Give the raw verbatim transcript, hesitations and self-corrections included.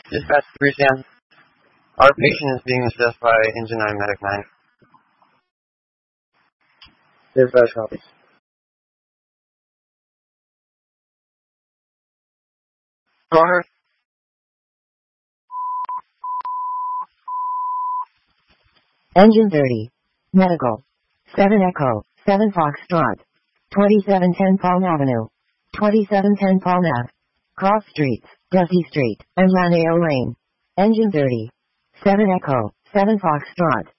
Dispatch three ten. Our patient is being assessed by Engine nine Medic nine. Dispatch copies. Go ahead. Engine thirty. Medical. seven Echo, seven Foxtrot. twenty-seven ten Palm Avenue. twenty-seven ten Palm Ave. Cross Streets, Duffy Street, and Laneo Lane. Engine thirty. seven Echo, seven Foxtrot.